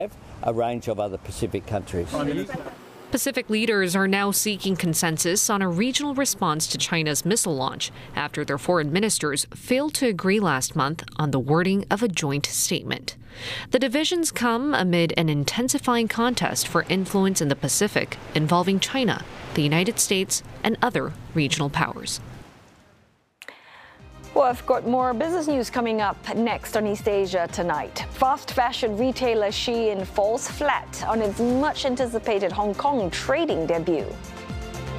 a range of other Pacific countries. Pacific leaders are now seeking consensus on a regional response to China's missile launch after their foreign ministers failed to agree last month on the wording of a joint statement. The divisions come amid an intensifying contest for influence in the Pacific involving China, the United States, and other regional powers. Well, I've got more business news coming up next on East Asia Tonight. Fast fashion retailer Shein falls flat on its much anticipated Hong Kong trading debut.